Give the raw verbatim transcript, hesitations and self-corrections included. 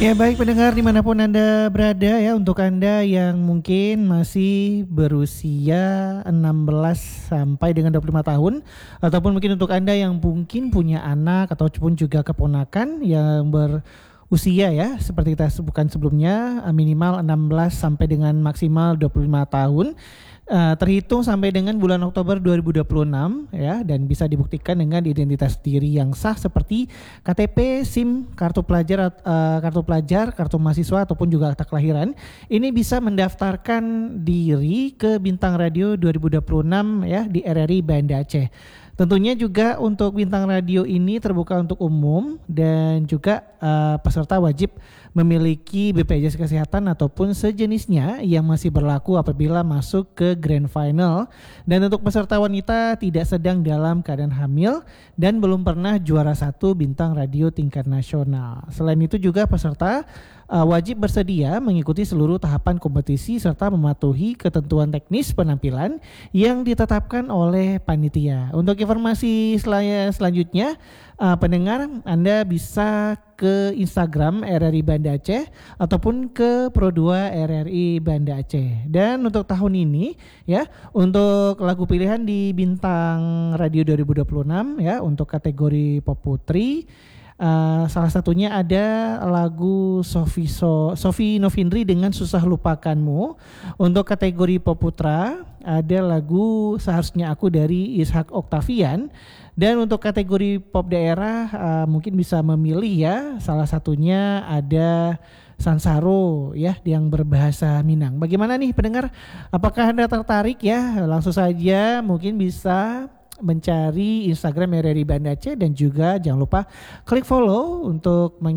Ya baik pendengar dimanapun Anda berada ya, untuk Anda yang mungkin masih berusia enam belas sampai dengan dua puluh lima tahun, ataupun mungkin untuk Anda yang mungkin punya anak ataupun juga keponakan yang berusia ya seperti kita sebutkan sebelumnya, minimal enam belas sampai dengan maksimal dua puluh lima tahun. Uh, terhitung sampai dengan bulan Oktober dua ribu dua puluh enam ya, dan bisa dibuktikan dengan identitas diri yang sah seperti K T P, SIM, kartu pelajar, uh, kartu pelajar, kartu mahasiswa ataupun juga akta kelahiran. Ini bisa mendaftarkan diri ke Bintang Radio dua ribu dua puluh enam ya di R R I Banda Aceh. Tentunya juga untuk Bintang Radio ini terbuka untuk umum dan juga uh, peserta wajib memiliki B P J S Kesehatan ataupun sejenisnya yang masih berlaku apabila masuk ke Grand Final. Dan untuk peserta wanita tidak sedang dalam keadaan hamil dan belum pernah juara satu Bintang Radio tingkat nasional. Selain itu juga peserta uh, wajib bersedia mengikuti seluruh tahapan kompetisi serta mematuhi ketentuan teknis penampilan yang ditetapkan oleh panitia. Untuk informasi sel- selanjutnya, uh, pendengar Anda bisa ke Instagram R R I Banda Aceh ataupun ke Pro dua R R I Banda Aceh. Dan untuk tahun ini ya, untuk lagu pilihan di Bintang Radio dua ribu dua puluh enam ya, untuk kategori pop putri, Uh, salah satunya ada lagu Sofi so, Sofi Novindri dengan Susah Lupakanmu. Untuk kategori pop putra ada lagu Seharusnya Aku dari Ishak Oktavian. Dan untuk kategori pop daerah uh, mungkin bisa memilih ya, salah satunya ada Sansaro ya yang berbahasa Minang. Bagaimana nih pendengar? Apakah Anda tertarik ya? Langsung saja mungkin bisa mencari Instagram R R I Banda Aceh dan juga jangan lupa klik follow untuk